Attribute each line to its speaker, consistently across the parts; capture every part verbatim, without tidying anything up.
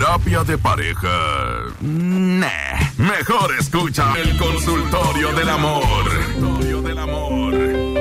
Speaker 1: terapia de pareja. Nah, mejor escucha el Consultorio del Amor. Consultorio del Amor.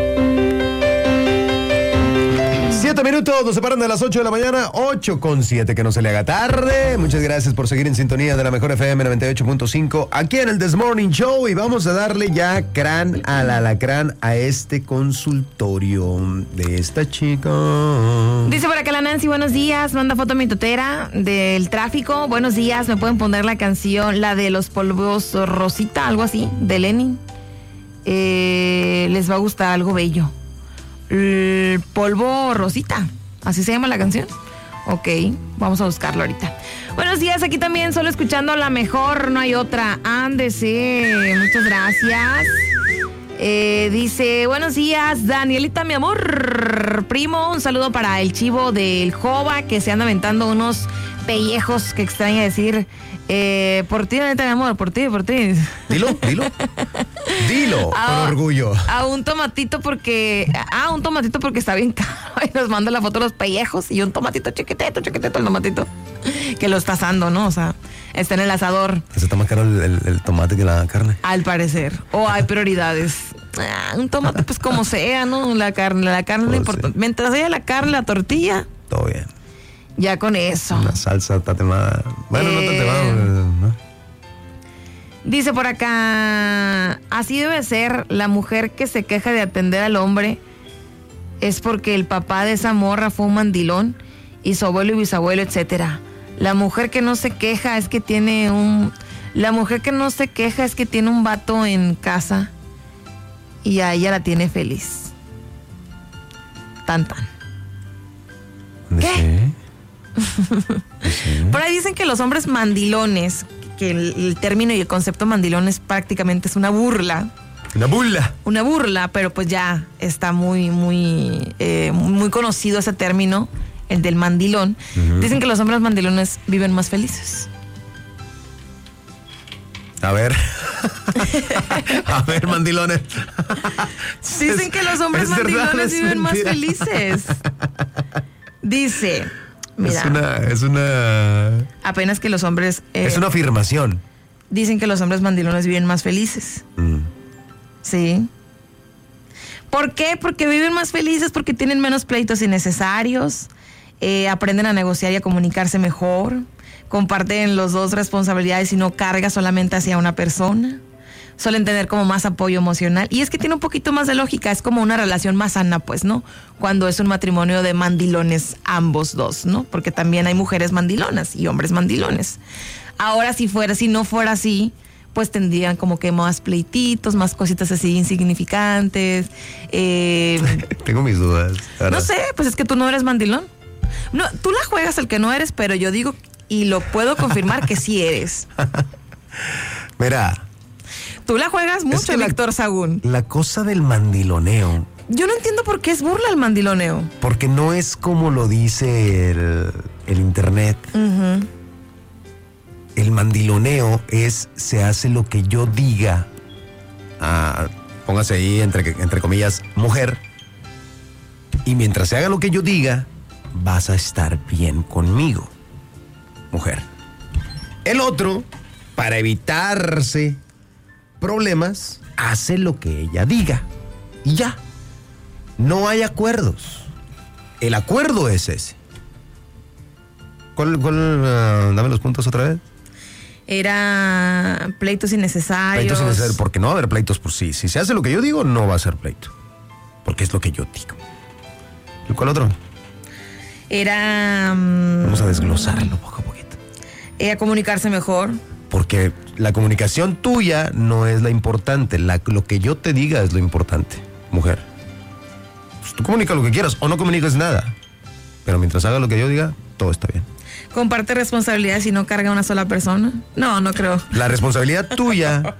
Speaker 2: Siete minutos, nos separan de las ocho de la mañana, ocho con siete, que no se le haga tarde. Muchas gracias por seguir en sintonía de la mejor F M noventa y ocho punto cinco aquí en el This Morning Show, y vamos a darle ya crán al alacrán a este consultorio de esta chica.
Speaker 3: Dice por acá la Nancy, buenos días, manda foto a mi totera del tráfico. Buenos días, me pueden poner la canción, la de los polvos Rosita, algo así, de Lenin. Eh, les va a gustar, algo bello. El polvo Rosita, así se llama la canción. Ok, vamos a buscarlo ahorita. Buenos días, aquí también solo escuchando la mejor, no hay otra. Ándese, muchas gracias. Eh, dice, buenos días, Danielita, mi amor, primo, un saludo para el chivo del Jova, que se anda aventando unos pellejos, que extraña decir, eh, por ti, Danielita, mi amor, por ti, por ti.
Speaker 2: Dilo, dilo. Dilo,
Speaker 3: a,
Speaker 2: con orgullo.
Speaker 3: A un tomatito porque, ah, un tomatito porque está bien caro, y nos manda la foto de los pellejos, y un tomatito chiquitito, chiquitito el tomatito, que lo está asando, ¿no? O sea, está en el asador.
Speaker 2: ¿Se está más caro el, el, el tomate que la carne?
Speaker 3: Al parecer. O hay prioridades. Ah, un tomate, pues como sea, ¿no? La carne, la carne es importante. Sí. Mientras haya la carne, la tortilla.
Speaker 2: Todo bien.
Speaker 3: Ya con eso.
Speaker 2: Una salsa tatemada. Bueno, eh, no tatemada, ¿no?
Speaker 3: Dice por acá, así debe ser, la mujer que se queja de atender al hombre es porque el papá de esa morra fue un mandilón y su abuelo y bisabuelo, etcétera. La mujer que no se queja es que tiene un... La mujer que no se queja es que tiene un vato en casa y a ella la tiene feliz. Tan, tan. ¿Qué? ¿Sí? Por ahí dicen que los hombres mandilones, que el, el término y el concepto mandilones prácticamente es una burla.
Speaker 2: Una burla.
Speaker 3: Una burla, pero pues ya está muy, muy, eh, muy conocido ese término, el del mandilón. Uh-huh. Dicen que los hombres mandilones viven más felices.
Speaker 2: A ver. A ver, mandilones.
Speaker 3: Dicen que los hombres mandilones viven más felices. Dice... Mira,
Speaker 2: es una, es una...
Speaker 3: Apenas que los hombres... Eh,
Speaker 2: es una afirmación.
Speaker 3: Dicen que los hombres mandilones viven más felices. Mm. Sí. ¿Por qué? Porque viven más felices, porque tienen menos pleitos innecesarios, eh, aprenden a negociar y a comunicarse mejor, comparten los dos responsabilidades y no carga solamente hacia una persona. Suelen tener como más apoyo emocional. Y es que tiene un poquito más de lógica, es como una relación más sana, pues, ¿no? Cuando es un matrimonio de mandilones ambos dos, ¿no? Porque también hay mujeres mandilonas y hombres mandilones. Ahora, si fuera, si no fuera así, pues tendrían como que más pleititos, más cositas así insignificantes. Eh,
Speaker 2: Tengo mis dudas.
Speaker 3: Ahora. No sé, pues es que tú no eres mandilón. No, tú la juegas al que no eres, pero yo digo, y lo puedo confirmar, que sí eres.
Speaker 2: Mira...
Speaker 3: Tú la juegas mucho, es que Víctor Sagún.
Speaker 2: La cosa del mandiloneo.
Speaker 3: Yo no entiendo por qué es burla el mandiloneo.
Speaker 2: Porque no es como lo dice el, el internet. Uh-huh. El mandiloneo es, se hace lo que yo diga. Ah, póngase ahí, entre, entre comillas, mujer. Y mientras se haga lo que yo diga, vas a estar bien conmigo, mujer. El otro, para evitarse problemas, hace lo que ella diga y ya. No hay acuerdos. El acuerdo es ese. ¿Cuál, cuál, uh, dame los puntos otra vez?
Speaker 3: Era pleitos innecesarios.
Speaker 2: Pleitos innecesarios, porque no va a haber pleitos por sí. Si se hace lo que yo digo, no va a ser pleito. Porque es lo que yo digo. ¿Y cuál otro?
Speaker 3: Era... Um,
Speaker 2: Vamos a desglosarlo poco a poquito.
Speaker 3: Era comunicarse mejor.
Speaker 2: Porque la comunicación tuya no es la importante. La, lo que yo te diga es lo importante, mujer. Pues tú comunica lo que quieras o no comunicas nada. Pero mientras haga lo que yo diga, todo está bien.
Speaker 3: ¿Comparte responsabilidades y no carga una sola persona? No, no creo.
Speaker 2: La responsabilidad tuya,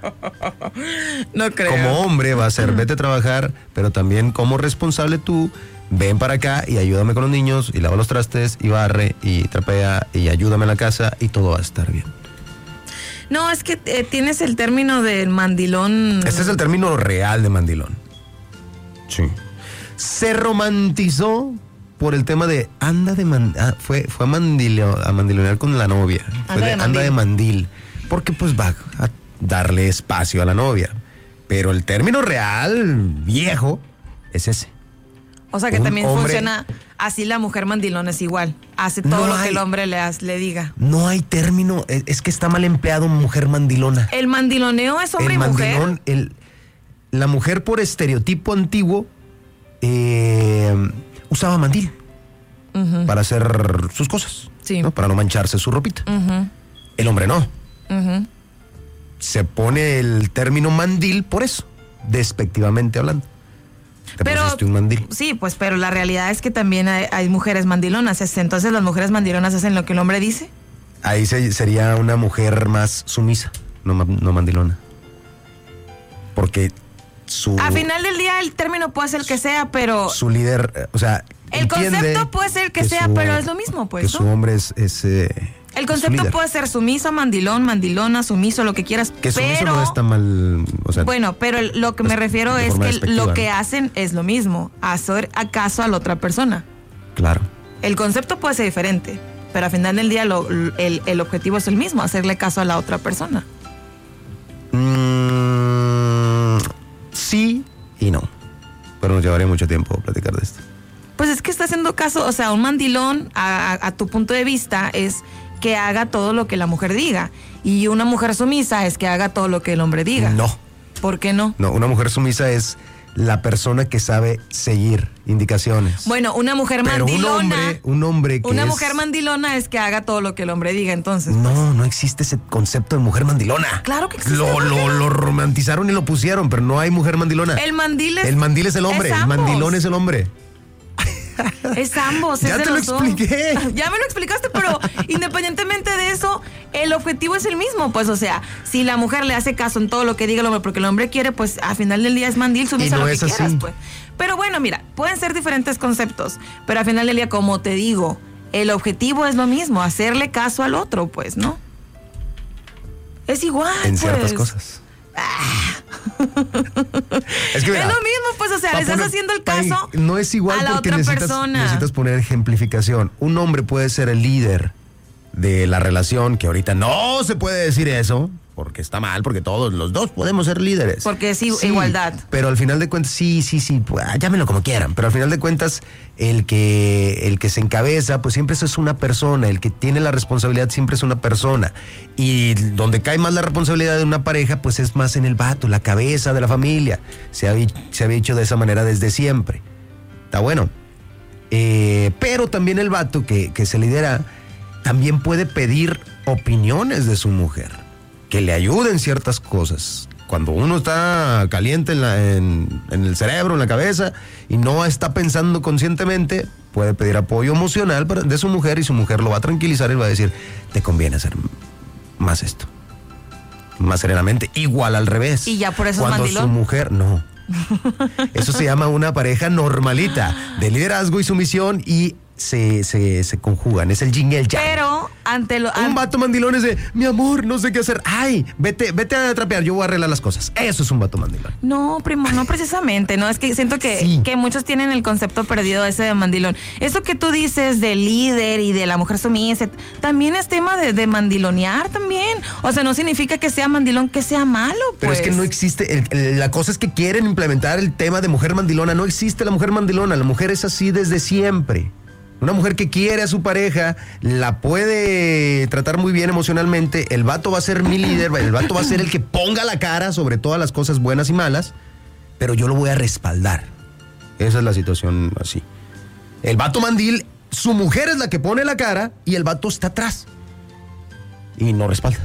Speaker 3: no creo,
Speaker 2: como hombre va a ser vete a trabajar, pero también como responsable tú, ven para acá y ayúdame con los niños y lava los trastes y barre y trapea y ayúdame en la casa y todo va a estar bien.
Speaker 3: No, es que eh, tienes el término del mandilón.
Speaker 2: Este es el término real de mandilón. Sí. Se romantizó por el tema de anda de man, ah, fue, fue a, mandilo, a mandilonear con la novia. Fue
Speaker 3: Anda
Speaker 2: de,
Speaker 3: de
Speaker 2: anda de
Speaker 3: mandil.
Speaker 2: mandil. Porque pues va a darle espacio a la novia. Pero el término real, viejo, es ese.
Speaker 3: O sea que
Speaker 2: Un
Speaker 3: también
Speaker 2: hombre-
Speaker 3: funciona así, la mujer mandilona es igual. Hace todo
Speaker 2: No
Speaker 3: lo
Speaker 2: hay-
Speaker 3: que el hombre le, has- le diga.
Speaker 2: No hay término, es, es que está mal empleado mujer mandilona.
Speaker 3: El mandiloneo es hombre
Speaker 2: el
Speaker 3: y mujer.
Speaker 2: mandilón, el, la mujer por estereotipo antiguo eh, usaba mandil
Speaker 3: Ujú,
Speaker 2: para hacer sus cosas,
Speaker 3: Sí.
Speaker 2: ¿no? Para no mancharse su ropita.
Speaker 3: ujú,
Speaker 2: El hombre no.
Speaker 3: ujú.
Speaker 2: Se pone el término mandil por eso, despectivamente hablando. Te
Speaker 3: Pero
Speaker 2: pusiste un mandil.
Speaker 3: sí, pues, pero la realidad es que también hay, hay mujeres mandilonas. Es- Entonces las mujeres mandilonas hacen lo que el hombre dice.
Speaker 2: Ahí se- sería una mujer más sumisa, no, ma- no mandilona. Porque su,
Speaker 3: Al final del día el término puede ser el que sea, pero
Speaker 2: su líder, eh, o sea,
Speaker 3: el
Speaker 2: entiende
Speaker 3: concepto puede ser el que, sea,
Speaker 2: su-
Speaker 3: pero es lo mismo, pues,
Speaker 2: que
Speaker 3: ¿no?
Speaker 2: su hombre es, es, eh,
Speaker 3: El
Speaker 2: es su
Speaker 3: concepto
Speaker 2: líder.
Speaker 3: puede ser sumiso, mandilón, mandilona, sumiso, lo que quieras,
Speaker 2: Que sumiso
Speaker 3: pero
Speaker 2: no está mal, o sea,
Speaker 3: bueno, pero el- lo que me
Speaker 2: pues,
Speaker 3: refiero
Speaker 2: de
Speaker 3: es
Speaker 2: forma
Speaker 3: que
Speaker 2: despectiva,
Speaker 3: lo que
Speaker 2: ¿no?
Speaker 3: hacen es lo mismo, hacer acaso a la otra persona.
Speaker 2: claro.
Speaker 3: El concepto puede ser diferente, pero al final del día lo- el, el objetivo es el mismo, hacerle caso a la otra persona.
Speaker 2: Mm, sí y no. Pero nos llevaría mucho tiempo platicar de esto.
Speaker 3: Pues es que está haciendo caso, o sea, un mandilón, a, a- a tu punto de vista, es que haga todo lo que la mujer diga. Y una mujer sumisa es que haga todo lo que el hombre diga.
Speaker 2: No,
Speaker 3: ¿Por qué no?
Speaker 2: no, una mujer sumisa es la persona que sabe seguir indicaciones.
Speaker 3: Bueno, una mujer
Speaker 2: Pero un
Speaker 3: mandilona.
Speaker 2: hombre, un hombre que
Speaker 3: una
Speaker 2: es-
Speaker 3: mujer mandilona es que haga todo lo que el hombre diga, entonces. pues.
Speaker 2: No, no existe ese concepto de mujer mandilona.
Speaker 3: Claro que existe,
Speaker 2: Lo,
Speaker 3: ¿por qué
Speaker 2: lo,
Speaker 3: no?
Speaker 2: lo romantizaron y lo pusieron, pero no hay mujer mandilona.
Speaker 3: El mandil es.
Speaker 2: El mandil es el hombre,
Speaker 3: es
Speaker 2: el
Speaker 3: ambos.
Speaker 2: mandilón es el hombre.
Speaker 3: Es ambos.
Speaker 2: Ya
Speaker 3: es de
Speaker 2: te lo
Speaker 3: los dos.
Speaker 2: expliqué.
Speaker 3: Ya me lo explicaste, pero independientemente de eso, el objetivo es el mismo. Pues, o sea, si la mujer le hace caso en todo lo que diga el hombre, porque el hombre quiere, pues al final del día es mandil, sumisa
Speaker 2: Y no
Speaker 3: lo que
Speaker 2: es así.
Speaker 3: quieras, pues. Pero bueno, mira, pueden ser diferentes conceptos, pero al final del día, como te digo, el objetivo es lo mismo, hacerle caso al otro, pues, ¿no? Es igual.
Speaker 2: En ciertas
Speaker 3: pues.
Speaker 2: cosas. Es que mira,
Speaker 3: Es lo mismo, pues, o sea,
Speaker 2: pa
Speaker 3: le estás
Speaker 2: poner-
Speaker 3: haciendo el
Speaker 2: pa-
Speaker 3: caso
Speaker 2: no es igual
Speaker 3: a la
Speaker 2: porque
Speaker 3: otra
Speaker 2: necesitas,
Speaker 3: persona.
Speaker 2: necesitas poner ejemplificación. Un hombre puede ser el líder de la relación, que ahorita no se puede decir eso, porque está mal, porque todos los dos podemos ser líderes.
Speaker 3: Porque es i- igualdad.
Speaker 2: Pero al final de cuentas, sí, sí, sí, pues, ah, llámenlo como quieran, pero al final de cuentas, el que, el que se encabeza, pues siempre es una persona, el que tiene la responsabilidad siempre es una persona. Y donde cae más la responsabilidad de una pareja, pues es más en el vato, la cabeza de la familia. Se ha, se ha dicho de esa manera desde siempre. Está bueno. Eh, pero también el vato que, que se lidera, también puede pedir opiniones de su mujer, que le ayuden ciertas cosas. Cuando uno está caliente en, la- en- en el cerebro, en la cabeza, y no está pensando conscientemente, puede pedir apoyo emocional para- de su mujer, y su mujer lo va a tranquilizar y va a decir, te conviene hacer más esto, más serenamente. Igual al revés.
Speaker 3: Y ya por eso es
Speaker 2: Cuando
Speaker 3: mandilón.
Speaker 2: su mujer, no. Eso se llama una pareja normalita, de liderazgo y sumisión, y se, se, se conjugan. Es el yin y el yang.
Speaker 3: Pero ante lo.
Speaker 2: Un
Speaker 3: an-
Speaker 2: vato mandilón es de, mi amor, no sé qué hacer. Ay, vete, vete a trapear, yo voy a arreglar las cosas. Eso es un vato mandilón.
Speaker 3: No, primo, no precisamente, ¿no? Es que siento que,
Speaker 2: Sí.
Speaker 3: que muchos tienen el concepto perdido ese de mandilón. Eso que tú dices del líder y de la mujer sumisa, también es tema de, de mandilonear también. O sea, no significa que sea mandilón, que sea malo, pues.
Speaker 2: Pero es que no existe, el- el- la cosa es que quieren implementar el tema de mujer mandilona. No existe la mujer mandilona, la mujer es así desde siempre. Una mujer que quiere a su pareja, la puede tratar muy bien emocionalmente, el vato va a ser mi líder, el vato va a ser el que ponga la cara sobre todas las cosas buenas y malas, pero yo lo voy a respaldar. Esa es la situación así. El vato mandil, su mujer es la que pone la cara y el vato está atrás. Y no respalda.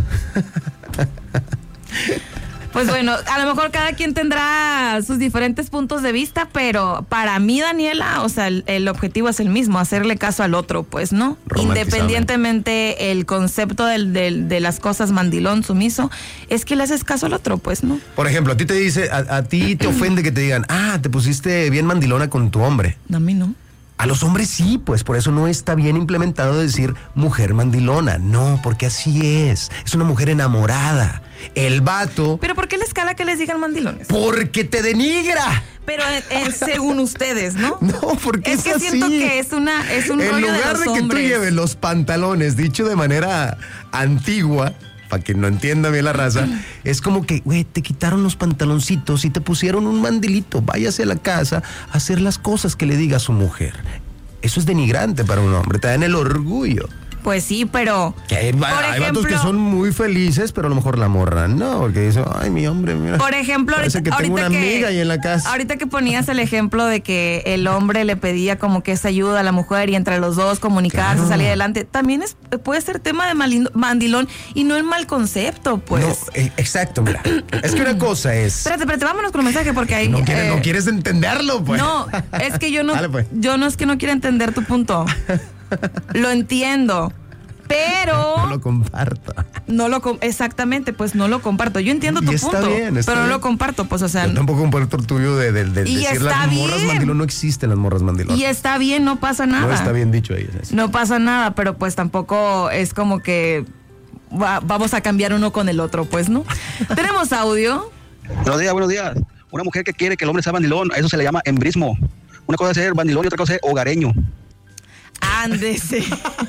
Speaker 3: Pues bueno, a lo mejor cada quien tendrá sus diferentes puntos de vista, pero para mí, Daniela, o sea, el, el objetivo es el mismo, hacerle caso al otro, pues, ¿no?
Speaker 2: Romantizable.
Speaker 3: Independientemente el concepto del, del- de las cosas mandilón, sumiso, es que le haces caso al otro, pues, ¿no?
Speaker 2: Por ejemplo, a ti te dice, a, a ti te ofende que te digan, ah, te pusiste bien mandilona con tu hombre.
Speaker 3: A mí no.
Speaker 2: A los hombres sí, pues por eso no está bien implementado decir mujer mandilona. No, porque así es. Es una mujer enamorada. El vato...
Speaker 3: ¿Pero por qué la escala que les digan mandilones?
Speaker 2: Porque te denigra.
Speaker 3: Pero eh, eh, según ustedes, ¿no?
Speaker 2: No, porque es,
Speaker 3: es que
Speaker 2: así.
Speaker 3: siento que es una es un
Speaker 2: en
Speaker 3: rollo de
Speaker 2: lugar
Speaker 3: los
Speaker 2: de, que
Speaker 3: hombres.
Speaker 2: tú lleves los pantalones, dicho de manera antigua, para que no entienda bien la raza, es como que, güey, te quitaron los pantaloncitos y te pusieron un mandilito. Váyase a la casa a hacer las cosas que le diga a su mujer. Eso es denigrante para un hombre, te dan el orgullo.
Speaker 3: Pues sí, pero...
Speaker 2: Que hay,
Speaker 3: por
Speaker 2: hay
Speaker 3: ejemplo,
Speaker 2: vatos que son muy felices, pero a lo mejor la morra no, porque dice, ay, mi hombre, mira.
Speaker 3: Por ejemplo,
Speaker 2: parece
Speaker 3: ahorita,
Speaker 2: que tengo
Speaker 3: ahorita
Speaker 2: una
Speaker 3: que,
Speaker 2: amiga ahí en la casa.
Speaker 3: Ahorita que ponías el ejemplo de que el hombre le pedía como que esa ayuda a la mujer y entre los dos comunicarse,
Speaker 2: Claro.
Speaker 3: salir adelante, también es puede ser tema de malindo- mandilón y no el mal concepto, pues.
Speaker 2: No, eh, exacto, mira. Es que una cosa es...
Speaker 3: Espérate, espérate, vámonos con el mensaje porque ahí...
Speaker 2: No, quiere-
Speaker 3: eh,
Speaker 2: no quieres entenderlo, pues.
Speaker 3: No, es que yo no,
Speaker 2: Dale, pues.
Speaker 3: yo no es que no quiera entender tu punto. Lo entiendo, pero
Speaker 2: No lo comparto.
Speaker 3: no lo com- exactamente, pues no lo comparto. Yo entiendo
Speaker 2: Y
Speaker 3: tu
Speaker 2: está
Speaker 3: punto,
Speaker 2: bien, está
Speaker 3: pero no
Speaker 2: bien.
Speaker 3: lo comparto, pues o sea,
Speaker 2: Yo tampoco comparto el tuyo de, de, de
Speaker 3: Y
Speaker 2: decir
Speaker 3: está
Speaker 2: las morras
Speaker 3: bien.
Speaker 2: mandilón. No existen las morras mandilón.
Speaker 3: y está bien, no pasa nada.
Speaker 2: No está bien dicho ahí. Eso.
Speaker 3: No pasa nada, pero pues tampoco es como que va- vamos a cambiar uno con el otro, pues, ¿no? Tenemos audio.
Speaker 4: Buenos días, buenos días. Una mujer que quiere que el hombre sea mandilón, a eso se le llama embrismo. Una cosa es ser mandilón y otra cosa es hogareño.
Speaker 3: Ándese.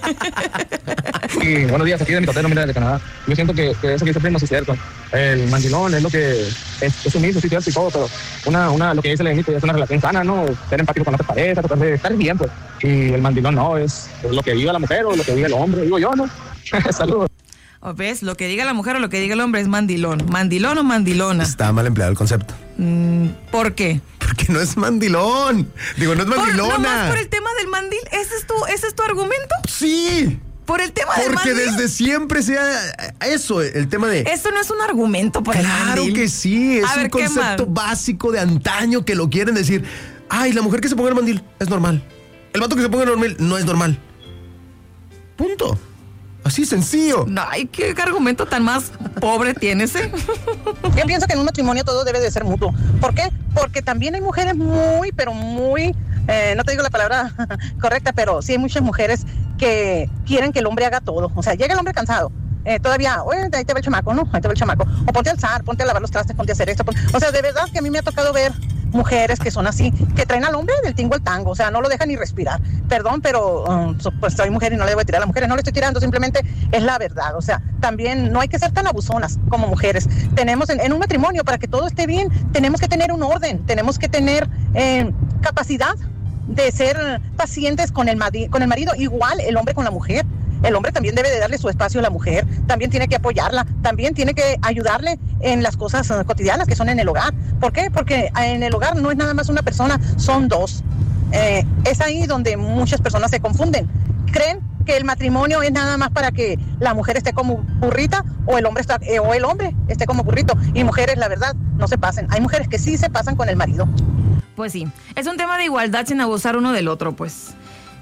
Speaker 5: Y buenos días, aquí de mi totero, mira, de Canadá. Yo siento que, que eso que dice Primo sí es cierto. El mandilón es lo que es, es sumiso, sí, cierto y todo, pero una, una, lo que dice el enemigo es una relación sana, ¿no? Ser empático con otra pareja, tratar de estar bien, pues. Y el mandilón no, es, es lo que diga la mujer o lo que diga el hombre, digo yo, ¿no? Saludos.
Speaker 3: ¿O ves? Lo que diga la mujer o lo que diga el hombre es mandilón. ¿Mandilón o mandilona?
Speaker 2: Está mal empleado el concepto.
Speaker 3: Mm, ¿Por qué?
Speaker 2: Porque no es mandilón. Digo, no es
Speaker 3: Por,
Speaker 2: mandilona.
Speaker 3: nomás por el tema del mandil. ¿Ese es tu, ese es tu argumento?
Speaker 2: Sí.
Speaker 3: ¿Por el tema del
Speaker 2: Porque
Speaker 3: mandil?
Speaker 2: desde siempre sea eso, el tema de...
Speaker 3: Eso no es un argumento por el
Speaker 2: Claro
Speaker 3: mandil.
Speaker 2: que sí, es
Speaker 3: A
Speaker 2: un
Speaker 3: ver, ¿qué
Speaker 2: concepto
Speaker 3: más?
Speaker 2: básico de antaño que lo quieren decir. Ay, la mujer que se ponga el mandil es normal. El vato que se ponga el mandil no es normal. Punto. Así sencillo.
Speaker 3: Ay, qué argumento tan más pobre tienes, ¿eh?
Speaker 6: Yo pienso que en un matrimonio todo debe de ser mutuo. ¿Por qué? Porque también hay mujeres muy, pero muy, eh, no te digo la palabra correcta, pero sí hay muchas mujeres que quieren que el hombre haga todo. O sea, llega el hombre cansado. Eh, todavía, oye, ahí te va el chamaco, ¿no? Ahí te va el chamaco. O ponte a alzar, ponte a lavar los trastes, ponte a hacer esto. Ponte... O sea, de verdad que a mí me ha tocado ver mujeres que son así, que traen al hombre del tingo al tango, o sea, no lo dejan ni respirar. Perdón, pero um, pues soy mujer y no le voy a tirar a las mujeres, no le estoy tirando, simplemente es la verdad. O sea, también no hay que ser tan abusonas como mujeres. Tenemos en, en un matrimonio, para que todo esté bien, tenemos que tener un orden, tenemos que tener eh, capacidad de ser pacientes con el, madi- con el marido, igual el hombre con la mujer. El hombre también debe de darle su espacio a la mujer, también tiene que apoyarla, también tiene que ayudarle en las cosas uh, cotidianas que son en el hogar. ¿Por qué? Porque en el hogar no es nada más una persona, son dos. Eh, es ahí donde muchas personas se confunden. Creen que el matrimonio es nada más para que la mujer esté como burrita o el hombre está, eh, o el hombre esté como burrito. Y mujeres, la verdad, no se pasen. Hay mujeres que sí se pasan con el marido.
Speaker 3: Pues sí, es un tema de igualdad sin abusar uno del otro, pues.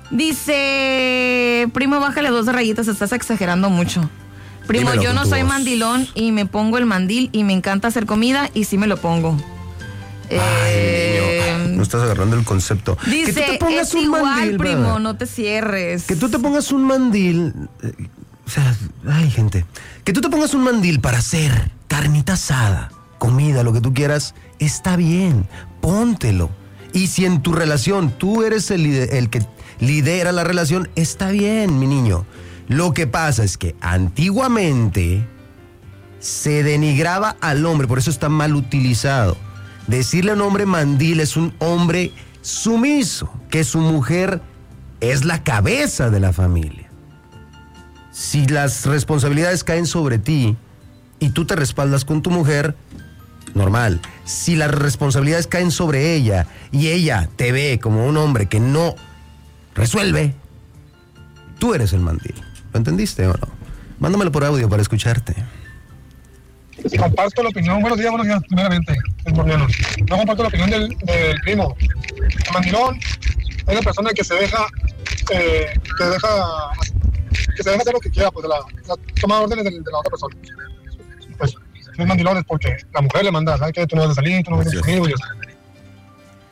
Speaker 3: Dice, primo, bájale dos rayitas, estás exagerando mucho. Primo,
Speaker 2: Dímelo
Speaker 3: yo
Speaker 2: con
Speaker 3: no
Speaker 2: tu
Speaker 3: soy
Speaker 2: voz.
Speaker 3: mandilón y me pongo el mandil y me encanta hacer comida y sí me lo pongo.
Speaker 2: Ay,
Speaker 3: Eh,
Speaker 2: niño, no estás agarrando el concepto. que tú
Speaker 3: Dice,
Speaker 2: te pongas
Speaker 3: es
Speaker 2: un
Speaker 3: igual,
Speaker 2: mandil,
Speaker 3: primo,
Speaker 2: brother.
Speaker 3: no te cierres.
Speaker 2: Que tú te pongas un mandil, eh, o sea, ay, gente, que tú te pongas un mandil para hacer carnita asada, comida, lo que tú quieras, está bien, póntelo. Y si en tu relación tú eres el, lide- el que lidera la relación, está bien, mi niño. Lo que pasa es que antiguamente se denigraba al hombre, por eso está mal utilizado. Decirle a un hombre mandil es un hombre sumiso, que su mujer es la cabeza de la familia. Si las responsabilidades caen sobre ti y tú te respaldas con tu mujer, normal. Si las responsabilidades caen sobre ella y ella te ve como un hombre que no resuelve, tú eres el mandil. ¿Lo entendiste o no? Mándamelo por audio para escucharte.
Speaker 7: Comparto la opinión, buenos días, buenos días, primeramente, el moreno. No comparto la opinión del, del primo. El mandilón es la persona que se deja, eh, que deja, que se deja hacer lo que quiera, pues de la, la toma órdenes de, de la otra persona. Pues, si es mandilón es porque la mujer le manda, ¿sabes qué? Tú no vas a salir, tú no vas a salir conmigo, y ya está.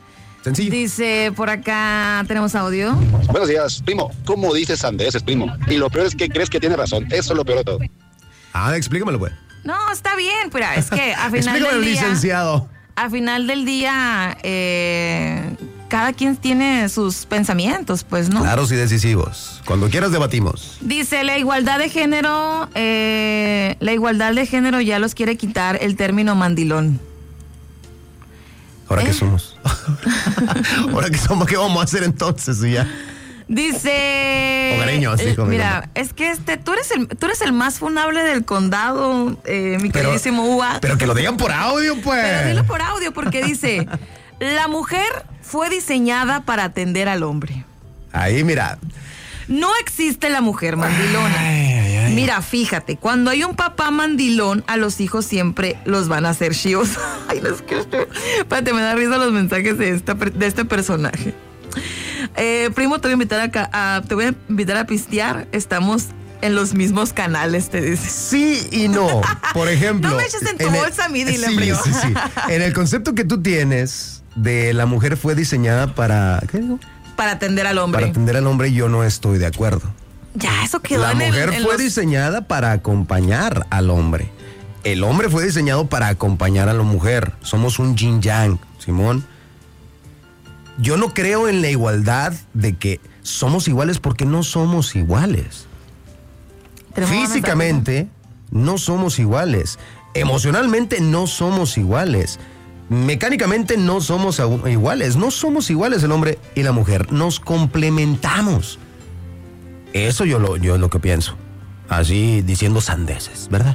Speaker 2: Sencillo.
Speaker 3: Dice por acá, tenemos audio.
Speaker 8: Buenos días, primo. ¿Cómo dices sandeces, primo? Y lo peor es que crees que tiene razón. Eso es lo peor de todo.
Speaker 2: Ah, explícamelo, pues.
Speaker 3: No, está bien, pero es que a final
Speaker 2: Explícamelo,
Speaker 3: del día...
Speaker 2: licenciado.
Speaker 3: A final del día, eh, cada quien tiene sus pensamientos, pues, ¿no?
Speaker 2: Claros y decisivos. Cuando quieras debatimos.
Speaker 3: Dice, la igualdad de género, eh, la igualdad de género ya los quiere quitar el término mandilón.
Speaker 2: ¿Ahora
Speaker 3: ¿Eh?
Speaker 2: qué somos? ¿Ahora qué somos? ¿Qué vamos a hacer entonces? Ya.
Speaker 3: Dice...
Speaker 2: Hogareño, así,
Speaker 3: eh,
Speaker 2: conmigo.
Speaker 3: Mira, es que este, tú eres el, tú eres el más funable del condado, eh, mi
Speaker 2: Pero-
Speaker 3: queridísimo Uva.
Speaker 2: Pero que lo digan por audio, pues.
Speaker 3: Pero dilo por audio porque dice, la mujer fue diseñada para atender al hombre.
Speaker 2: Ahí, mira.
Speaker 3: No existe la mujer mandilona.
Speaker 2: Ay, ay, ay.
Speaker 3: Mira, fíjate, cuando hay un papá mandilón, a los hijos siempre los van a hacer chivos. Ay, no es que esto... Espérate, me da risa los mensajes de, esta, per- de este personaje. Eh, primo, te voy a invitar a, ca- a- te voy a invitar a pistear. Estamos en los mismos canales, te dice.
Speaker 2: Sí y no. Por ejemplo.
Speaker 3: No me eches en tu
Speaker 2: el-
Speaker 3: bolsa a mí, dile,
Speaker 2: sí,
Speaker 3: primo.
Speaker 2: sí, sí. En el concepto que tú tienes de la mujer fue diseñada para. ¿Qué digo?
Speaker 3: Para atender al hombre.
Speaker 2: Para atender al hombre, yo no estoy de acuerdo.
Speaker 3: Ya, eso quedó
Speaker 2: La
Speaker 3: en el-
Speaker 2: mujer
Speaker 3: en
Speaker 2: fue
Speaker 3: los-
Speaker 2: diseñada para acompañar al hombre. El hombre fue diseñado para acompañar a la mujer. Somos un yin yang, Simón. Yo no creo en la igualdad de que somos iguales porque no somos iguales.
Speaker 3: Tenemos más
Speaker 2: Físicamente no somos iguales. Emocionalmente no somos iguales. Mecánicamente no somos agu- iguales. No somos iguales el hombre y la mujer. Nos complementamos. Eso yo lo, yo es lo que pienso. Así diciendo sandeces, ¿verdad?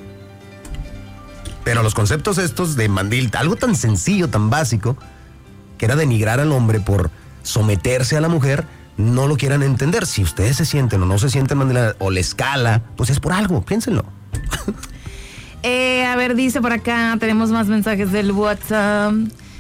Speaker 2: Pero los conceptos estos de mandil, algo tan sencillo, tan básico, que era denigrar al hombre por someterse a la mujer, no lo quieran entender. Si ustedes se sienten o no se sienten mandil o les cala, pues es por algo, piénsenlo.
Speaker 3: Eh, a ver, dice por acá, tenemos más mensajes del WhatsApp.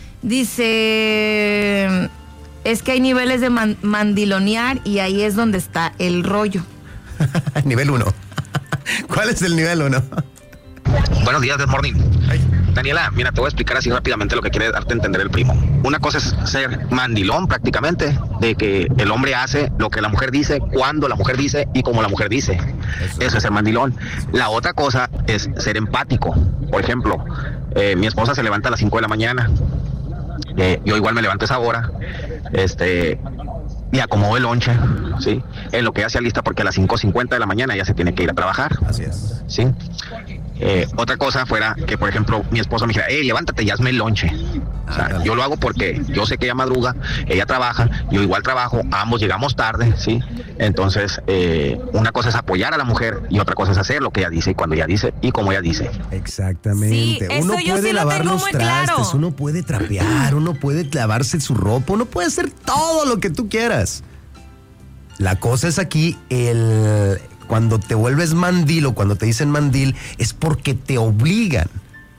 Speaker 3: Dice, es que hay niveles de man- mandilonear y ahí es donde está el rollo.
Speaker 2: Nivel uno. ¿Cuál es el nivel uno?
Speaker 9: Buenos días, Good Morning.
Speaker 2: Ay.
Speaker 9: Daniela, mira, te voy a explicar así rápidamente lo que quiere darte a entender el primo. Una cosa es ser mandilón prácticamente, de que el hombre hace lo que la mujer dice, cuando la mujer dice y como la mujer dice. Eso, Eso es ser mandilón. La otra cosa es ser empático. Por ejemplo, eh, mi esposa se levanta a las cinco de la mañana. Eh, yo igual me levanto a esa hora. Este... Y acomodo el lonche, ¿sí? En lo que ya sea lista, porque a las cinco cincuenta de la mañana ya se tiene que ir a trabajar.
Speaker 2: Así es.
Speaker 9: ¿Sí? Eh, otra cosa fuera que, por ejemplo, mi esposa me dijera, hey, levántate y hazme el lonche. O sea,
Speaker 2: Ándale.
Speaker 9: yo lo hago porque yo sé que ella madruga, ella trabaja, yo igual trabajo, ambos llegamos tarde, ¿sí? Entonces, eh, una cosa es apoyar a la mujer y otra cosa es hacer lo que ella dice y cuando ella dice y como ella dice.
Speaker 2: Exactamente.
Speaker 3: Sí,
Speaker 2: uno
Speaker 3: eso yo
Speaker 2: puede
Speaker 3: sí lo
Speaker 2: lavar
Speaker 3: tengo
Speaker 2: los
Speaker 3: muy
Speaker 2: trastes,
Speaker 3: claro.
Speaker 2: uno puede trapear, uno puede lavarse su ropa, uno puede hacer todo lo que tú quieras. La cosa es aquí el cuando te vuelves mandil o cuando te dicen mandil es porque te obligan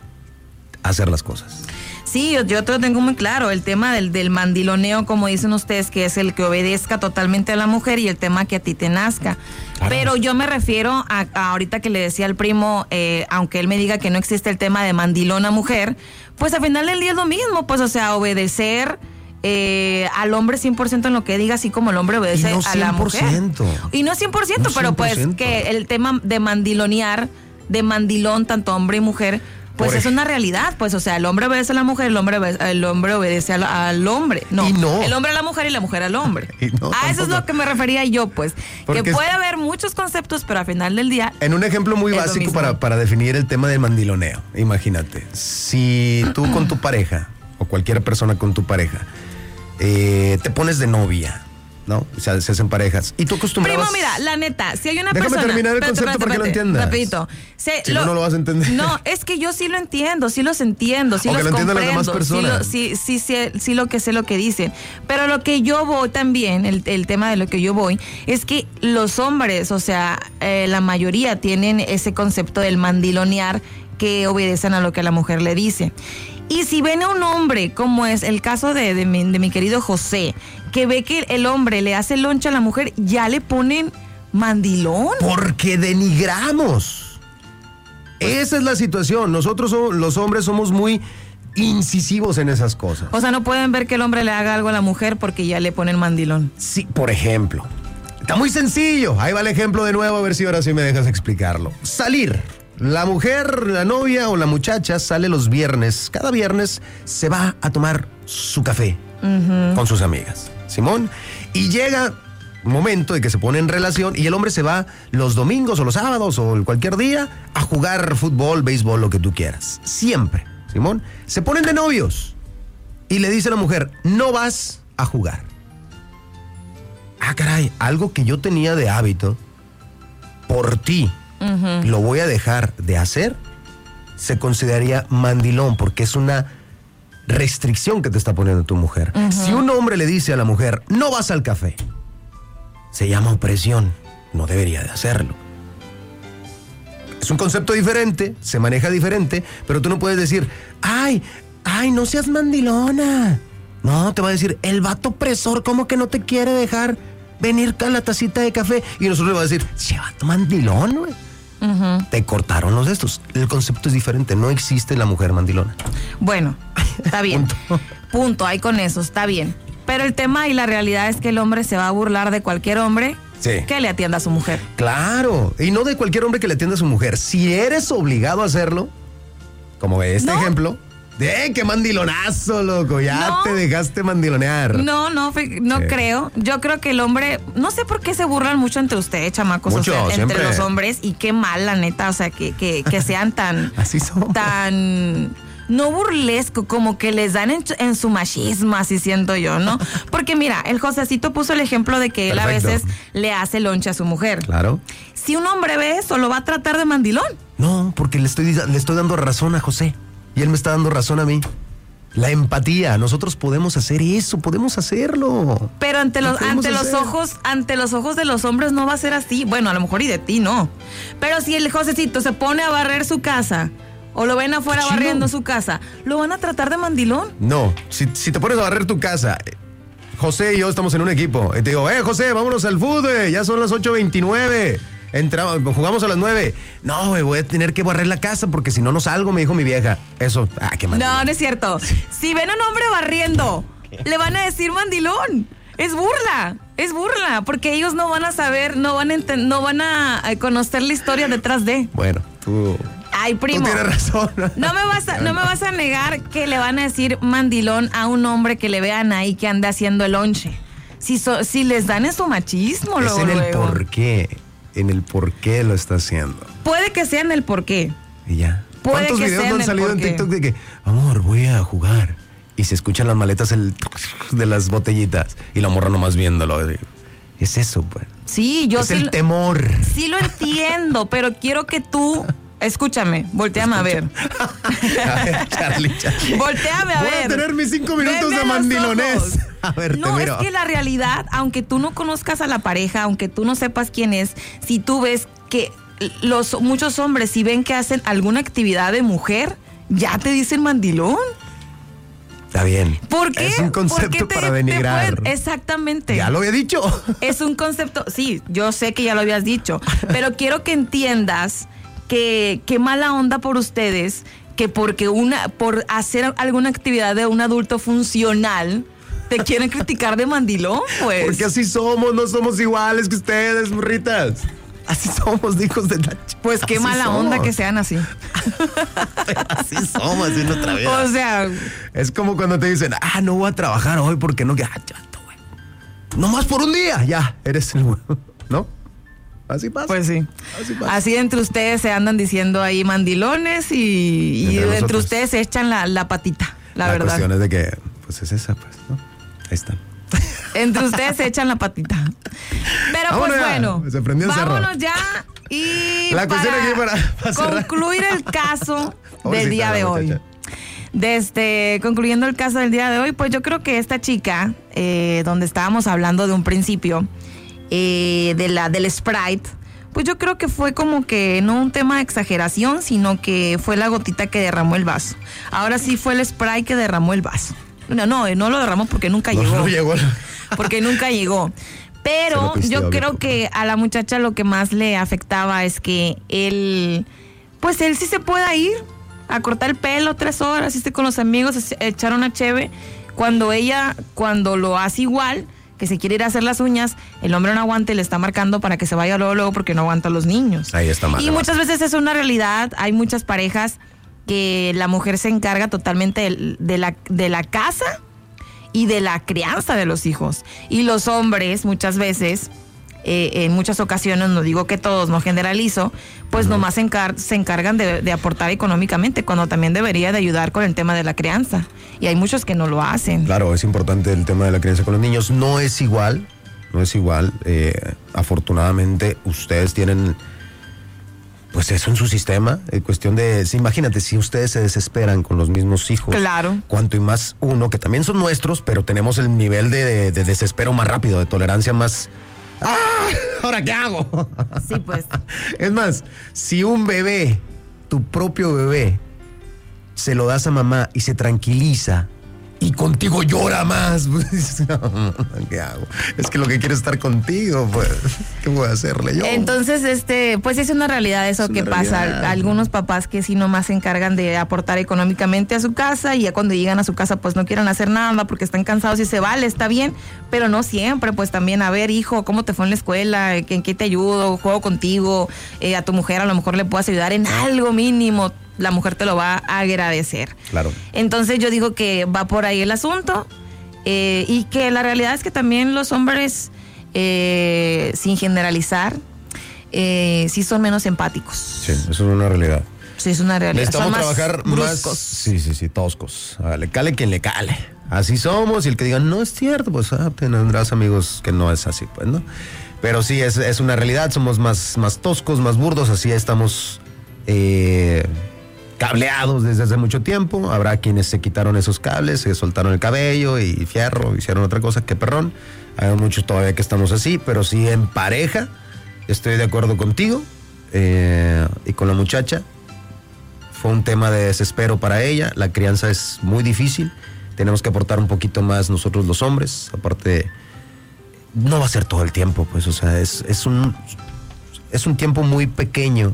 Speaker 2: a hacer las cosas.
Speaker 3: Sí, yo, yo te lo tengo muy claro, el tema del, del mandiloneo, como dicen ustedes, que es el que obedezca totalmente a la mujer y el tema que a ti te nazca.
Speaker 2: Claro.
Speaker 3: Pero yo me refiero a, a ahorita que le decía al primo, eh, aunque él me diga que no existe el tema de mandilona mujer, pues al final del día es lo mismo, pues o sea, obedecer eh, al hombre cien por ciento en lo que diga, así como el hombre obedece
Speaker 2: Y no
Speaker 3: a la mujer.
Speaker 2: cien por ciento.
Speaker 3: Y no cien por ciento,
Speaker 2: No
Speaker 3: pero pues
Speaker 2: cien por ciento.
Speaker 3: que el tema de mandilonear, de mandilón, tanto hombre y mujer, pues
Speaker 2: Por
Speaker 3: es
Speaker 2: ej-
Speaker 3: una realidad, pues, o sea, el hombre obedece a la mujer, el hombre obedece, el hombre obedece al, al hombre. No,
Speaker 2: Y no.
Speaker 3: el hombre a la mujer y la mujer al hombre.
Speaker 2: Y no,
Speaker 3: a eso es
Speaker 2: tampoco.
Speaker 3: lo que me refería yo, pues.
Speaker 2: Porque
Speaker 3: que
Speaker 2: es-
Speaker 3: puede haber muchos conceptos, pero al final del día...
Speaker 2: En un ejemplo muy
Speaker 3: Es lo
Speaker 2: básico
Speaker 3: mismo.
Speaker 2: para, para definir el tema del mandiloneo, imagínate, si tú con tu pareja o cualquier persona con tu pareja eh, te pones de novia, ¿no? O sea, se hacen parejas y tú acostumbrabas...
Speaker 3: Primo, mira, la neta, si hay una
Speaker 2: Déjame
Speaker 3: persona...
Speaker 2: terminar el
Speaker 3: Espérate,
Speaker 2: concepto para que lo
Speaker 3: espérate,
Speaker 2: entiendas.
Speaker 3: Rapidito. Se-
Speaker 2: Si no, no lo vas a entender.
Speaker 3: No, es que yo sí lo entiendo, sí los entiendo, sí
Speaker 2: O que
Speaker 3: los
Speaker 2: lo entiendan las
Speaker 3: comprendo.
Speaker 2: demás
Speaker 3: sí, lo,
Speaker 2: personas.
Speaker 3: sí, sí, sí, sí lo que sé lo que dicen. Pero lo que yo voy también, el, el tema de lo que yo voy, es que los hombres, o sea, eh, la mayoría tienen ese concepto del mandilonear, que obedecen a lo que la mujer le dice. Y si ven a un hombre, como es el caso de, de, mi, de mi querido José, que ve que el hombre le hace loncha a la mujer, ya le ponen mandilón.
Speaker 2: Porque denigramos. Esa es la situación. Nosotros somos- los hombres somos muy incisivos en esas cosas.
Speaker 3: O sea, no pueden ver que el hombre le haga algo a la mujer porque ya le ponen mandilón.
Speaker 2: Sí, por ejemplo. Está muy sencillo. Ahí va el ejemplo de nuevo, a ver si ahora sí me dejas explicarlo. Salir. La mujer, la novia o la muchacha sale los viernes. Cada viernes se va a tomar su café uh-huh. con sus amigas. Simón. Y llega un momento de que se pone en relación y el hombre se va los domingos o los sábados o cualquier día a jugar fútbol, béisbol, lo que tú quieras. Siempre, Simón. Se ponen de novios y le dice a la mujer, no vas a jugar. Ah, caray, algo que yo tenía de hábito, por ti, uh-huh. lo voy a dejar de hacer, se consideraría mandilón porque es una restricción que te está poniendo tu mujer. Uh-huh. Si un hombre le dice a la mujer, no vas al café, se llama opresión, no debería de hacerlo. Es un concepto diferente, se maneja diferente, pero tú no puedes decir, ay, ay, no seas mandilona. No, te va a decir, el vato opresor, ¿cómo que no te quiere dejar venir a la tacita de café? Y nosotros le vamos a decir, che, vato mandilón, güey. Uh-huh. Te cortaron los de estos. El concepto es diferente, no existe la mujer mandilona.
Speaker 3: Bueno, está bien. Punto. Punto, ahí con eso, está bien. Pero el tema y la realidad es que el hombre se va a burlar de cualquier hombre sí. que le atienda a su mujer.
Speaker 2: Claro, y no de cualquier hombre que le atienda a su mujer. Si eres obligado a hacerlo, como este no. ejemplo, ¡eh, qué mandilonazo, loco! Ya no, te dejaste mandilonear.
Speaker 3: No, no, no sí. creo. Yo creo que el hombre, no sé por qué se burlan mucho entre ustedes, chamacos,
Speaker 2: mucho,
Speaker 3: o sea,
Speaker 2: siempre.
Speaker 3: entre los hombres, y qué mal, la neta, o sea, que, que, que sean tan...
Speaker 2: Así son.
Speaker 3: Tan... no burlesco, como que les dan en, en su machismo, así siento yo, ¿no? Porque mira, el Josecito puso el ejemplo de que Perfecto. él a veces le hace lonche a su mujer.
Speaker 2: Claro.
Speaker 3: Si un hombre ve eso, ¿lo va a tratar de mandilón?
Speaker 2: No, porque le estoy, le estoy dando razón a José. Y él me está dando razón a mí. La empatía, nosotros podemos hacer eso, podemos hacerlo.
Speaker 3: Pero ante los, ante los ojos, ante los ojos de los hombres no va a ser así. Bueno, a lo mejor y de ti no. Pero si el Josecito se pone a barrer su casa, o lo ven afuera Chino. barriendo su casa, ¿lo van a tratar de mandilón?
Speaker 2: No, si, si te pones a barrer tu casa, José y yo estamos en un equipo, y te digo, eh, José, vámonos al fútbol, ya son las ocho veintinueve. Entramos, jugamos a las nueve. No, güey, voy a tener que barrer la casa porque si no, no salgo, me dijo mi vieja. Eso, ah, qué mandilón.
Speaker 3: No, no es cierto. Si ven a un hombre barriendo, ¿qué? Le van a decir mandilón. Es burla, es burla, porque ellos no van a saber, no van a, ent- no van a conocer la historia detrás de.
Speaker 2: Bueno, tú...
Speaker 3: Ay, primo.
Speaker 2: Tú tienes razón.
Speaker 3: No me vas a, no me vas a negar que le van a decir mandilón a un hombre que le vean ahí que ande haciendo el lonche. Si, so, si les dan en su machismo,
Speaker 2: es
Speaker 3: luego,
Speaker 2: en el
Speaker 3: luego.
Speaker 2: por qué. En el por qué lo está haciendo.
Speaker 3: Puede que sea en el por qué.
Speaker 2: Y ya.
Speaker 3: Puede
Speaker 2: ¿Cuántos
Speaker 3: que
Speaker 2: videos
Speaker 3: sea
Speaker 2: no han
Speaker 3: en
Speaker 2: salido en TikTok de que, amor, voy a jugar? Y se escuchan las maletas el de las botellitas y la morra nomás viéndolo. Es eso, pues.
Speaker 3: Sí, yo
Speaker 2: es
Speaker 3: sí.
Speaker 2: Es el
Speaker 3: lo,
Speaker 2: temor.
Speaker 3: Sí lo entiendo, pero quiero que tú... Escúchame, volteame a ver.
Speaker 2: A ver, Charlie, Charlie.
Speaker 3: Volteame a
Speaker 2: Voy
Speaker 3: ver.
Speaker 2: Voy a tener mis cinco minutos de mandilonés. A ver,
Speaker 3: no,
Speaker 2: te miro.
Speaker 3: Es que la realidad, aunque tú no conozcas a la pareja, aunque tú no sepas quién es, si tú ves que los muchos hombres, si ven que hacen alguna actividad de mujer, ya te dicen mandilón.
Speaker 2: Está bien.
Speaker 3: ¿Por qué?
Speaker 2: Es un concepto
Speaker 3: te,
Speaker 2: para denigrar.
Speaker 3: Puede, exactamente.
Speaker 2: Ya lo había dicho.
Speaker 3: Es un concepto, sí, yo sé que ya lo habías dicho, pero quiero que entiendas que qué mala onda por ustedes, que porque una, por hacer alguna actividad de un adulto funcional, te quieren criticar de mandilón, pues.
Speaker 2: Porque así somos, no somos iguales que ustedes, burritas. Así somos, hijos de la ch...
Speaker 3: Pues qué
Speaker 2: así
Speaker 3: mala
Speaker 2: somos.
Speaker 3: onda que sean así.
Speaker 2: Así somos, así nuestra vida.
Speaker 3: O sea...
Speaker 2: Es como cuando te dicen, ah, no voy a trabajar hoy porque no... Ah, chato, güey. Nomás por un día, ya, eres el... ¿No? Así pasa.
Speaker 3: Pues sí.
Speaker 2: Así pasa.
Speaker 3: Así entre ustedes se andan diciendo ahí mandilones y, y entre, entre ustedes se echan la, la patita, la,
Speaker 2: la
Speaker 3: verdad.
Speaker 2: La cuestión es de que, pues es esa, pues, ¿no? Ahí está.
Speaker 3: Entre ustedes se echan la patita. Pero vámonos pues bueno,
Speaker 2: ya, se prendió el
Speaker 3: vámonos
Speaker 2: cerro.
Speaker 3: ya y
Speaker 2: la
Speaker 3: para,
Speaker 2: aquí para, para
Speaker 3: concluir el caso del día de hoy.
Speaker 2: Muchacha.
Speaker 3: Desde concluyendo el caso del día de hoy, pues yo creo que esta chica, eh, donde estábamos hablando de un principio, eh, de la del Sprite, pues yo creo que fue como que no un tema de exageración, sino que fue la gotita que derramó el vaso. Ahora sí fue el Sprite que derramó el vaso. No, no, no lo derramó porque nunca
Speaker 2: no,
Speaker 3: llegó.
Speaker 2: No llegó.
Speaker 3: Porque nunca llegó. Pero
Speaker 2: pisteó,
Speaker 3: yo creo
Speaker 2: loco.
Speaker 3: que a la muchacha lo que más le afectaba es que él, pues él sí se pueda ir a cortar el pelo tres horas, irse con los amigos, a echar una cheve. Cuando ella, cuando lo hace igual, que se quiere ir a hacer las uñas, el hombre no aguanta y le está marcando para que se vaya luego, luego porque no aguanta a los niños.
Speaker 2: Ahí está mal.
Speaker 3: Y muchas veces es una realidad. Hay muchas parejas que la mujer se encarga totalmente de, de, la, de la casa y de la crianza de los hijos. Y los hombres muchas veces, eh, en muchas ocasiones, no digo que todos, no generalizo, pues uh-huh. nomás se, encar- se encargan de, de aportar económicamente, cuando también debería de ayudar con el tema de la crianza. Y hay muchos que no lo hacen.
Speaker 2: Claro, es importante el tema de la crianza con los niños. No es igual, no es igual. Eh, afortunadamente, ustedes tienen, pues eso en su sistema. En cuestión de, sí, imagínate, si ustedes se desesperan con los mismos hijos.
Speaker 3: Claro.
Speaker 2: Cuanto y más uno, que también son nuestros, pero tenemos el nivel de, de, de desespero más rápido, de tolerancia más... ¡Ah! ¿Ahora qué hago?
Speaker 3: Sí, pues.
Speaker 2: Es más, si un bebé, tu propio bebé, se lo das a mamá y se tranquiliza y contigo llora más, pues, ¿qué hago? Es que lo que quiere es estar contigo, pues, ¿qué voy a hacerle yo?
Speaker 3: Entonces, este, pues es una realidad eso que pasa. Realidad. Algunos papás que sí nomás se encargan de aportar económicamente a su casa y ya cuando llegan a su casa pues no quieren hacer nada porque están cansados y se vale, está bien, pero no siempre, pues también, a ver, hijo, ¿cómo te fue en la escuela? ¿En qué te ayudo? ¿Juego contigo? Eh, a tu mujer a lo mejor le puedas ayudar en algo mínimo. La mujer te lo va a agradecer.
Speaker 2: Claro.
Speaker 3: Entonces yo digo que va por ahí el asunto eh, y que la realidad es que también los hombres, eh, sin generalizar, eh, sí son menos empáticos.
Speaker 2: Sí, eso es una realidad.
Speaker 3: Sí, es una realidad.
Speaker 2: Necesitamos
Speaker 3: son
Speaker 2: trabajar
Speaker 3: más,
Speaker 2: más.
Speaker 3: bruscos.
Speaker 2: Sí, sí, sí, toscos. A ver, le cale quien le cale. Así somos, y el que diga no es cierto, pues ah, tendrás amigos que no es así, pues, ¿no? Pero sí, es, es una realidad, somos más, más toscos, más burdos, así estamos eh, cableados desde hace mucho tiempo. Habrá quienes se quitaron esos cables, se soltaron el cabello y fierro, hicieron otra cosa, qué perrón. Hay muchos todavía que estamos así, pero sí en pareja, estoy de acuerdo contigo eh, y con la muchacha. Fue un tema de desespero para ella, la crianza es muy difícil, tenemos que aportar un poquito más nosotros los hombres, aparte no va a ser todo el tiempo, pues, o sea, es, es un es un tiempo muy pequeño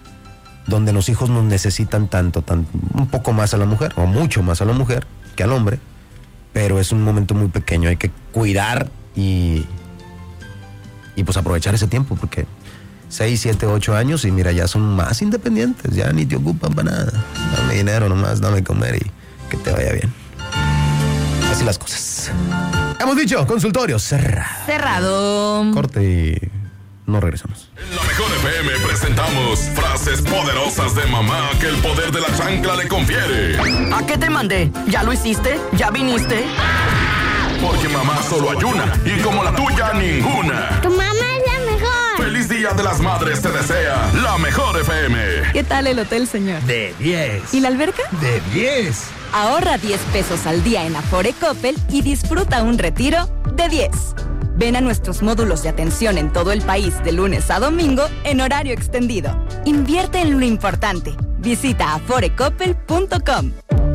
Speaker 2: donde los hijos nos necesitan tanto, tan, un poco más a la mujer, o mucho más a la mujer que al hombre, pero es un momento muy pequeño, hay que cuidar y, y pues aprovechar ese tiempo, porque seis, siete, ocho años y mira, ya son más independientes, ya ni te ocupan para nada. Dame dinero nomás, dame comer y que te vaya bien. Así las cosas. Hemos dicho, consultorio cerrado.
Speaker 3: Cerrado.
Speaker 2: Corte y no regresamos.
Speaker 1: En la Mejor F M presentamos frases poderosas de mamá que el poder de la chancla le confiere.
Speaker 10: ¿A qué te mandé? ¿Ya lo hiciste? ¿Ya viniste?
Speaker 1: Porque mamá solo hay una y como la tuya ninguna.
Speaker 11: Tu mamá es la mejor.
Speaker 1: Feliz Día de las Madres te desea la Mejor F M.
Speaker 12: ¿Qué tal el hotel, señor?
Speaker 13: De diez.
Speaker 12: ¿Y la alberca?
Speaker 13: De diez.
Speaker 12: Ahorra diez pesos al día en Afore Coppel y disfruta un retiro de diez. Ven a nuestros módulos de atención en todo el país de lunes a domingo en horario extendido. Invierte en lo importante. Visita afore coppel punto com.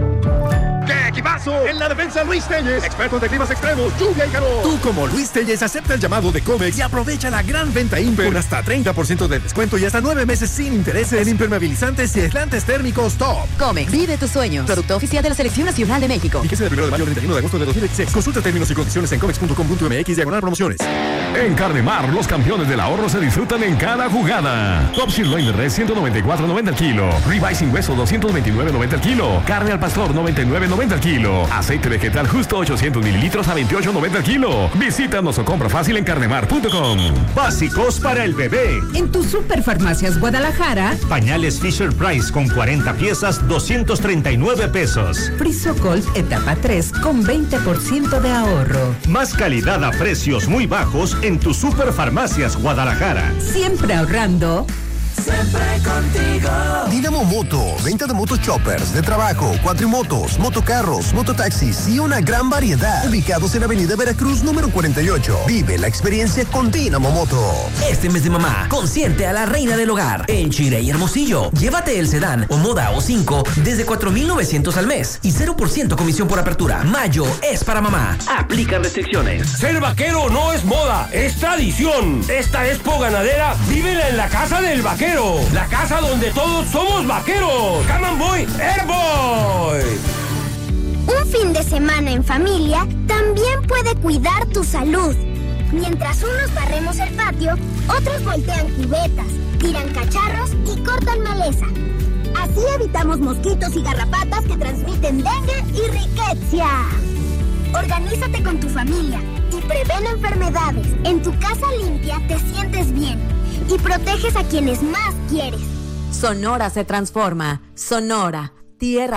Speaker 13: ¡Qué equipazo! En la defensa Luis Telles, expertos de climas extremos, lluvia y calor. Tú como Luis Telles acepta el llamado de Comex y aprovecha la gran venta Imper con hasta treinta por ciento de descuento y hasta nueve meses sin intereses en impermeabilizantes y aislantes térmicos top.
Speaker 12: Comex, vive tus sueños. Producto oficial de la Selección Nacional de México.
Speaker 13: Fíjese del primero de mayo al treinta y uno de agosto de dos mil dieciséis. Consulta términos y condiciones en comex punto com punto m x diagonal promociones.
Speaker 14: En Carnemar, los campeones del ahorro se disfrutan en cada jugada. Top Sirloin de res ciento noventa y cuatro noventa el kilo. Ribeye sin hueso doscientos veintinueve noventa el kilo. Carne al pastor noventa y nueve noventa el kilo. Aceite vegetal justo ochocientos mililitros a veintiocho noventa el kilo. Visítanos o compra fácil en carnemar punto com.
Speaker 15: Básicos para el bebé.
Speaker 16: En tu Superfarmacias Guadalajara.
Speaker 15: Pañales Fisher Price con cuarenta piezas, doscientos treinta y nueve pesos.
Speaker 16: Frisocolt etapa tres con veinte por ciento de ahorro.
Speaker 15: Más calidad a precios muy bajos en tu Superfarmacias Guadalajara.
Speaker 16: Siempre ahorrando.
Speaker 17: Siempre contigo.
Speaker 18: Dynamo Moto, venta de motos choppers, de trabajo, cuatrimotos, motocarros, mototaxis y una gran variedad. Ubicados en Avenida Veracruz número cuarenta y ocho. Vive la experiencia con Dynamo Moto.
Speaker 19: Este mes de mamá, consiente a la reina del hogar. En Chile y Hermosillo, llévate el sedán o moda O cinco desde cuatro mil novecientos al mes y cero por ciento comisión por apertura. Mayo es para mamá. Aplican restricciones.
Speaker 20: Ser vaquero no es moda, es tradición. Esta expo ganadera, vívela en la casa del vaquero.
Speaker 11: Vaquero, la casa donde todos somos vaqueros. Come on, boy, Airboy.
Speaker 20: Un fin de semana en familia también puede cuidar tu salud. Mientras unos barremos el patio, otros voltean cubetas, tiran cacharros y cortan maleza. Así evitamos mosquitos y garrapatas que transmiten dengue y riqueza. Organízate con tu familia y prevén enfermedades. En tu casa limpia te sientes bien y proteges a quienes más quieres.
Speaker 21: Sonora se transforma. Sonora, tierra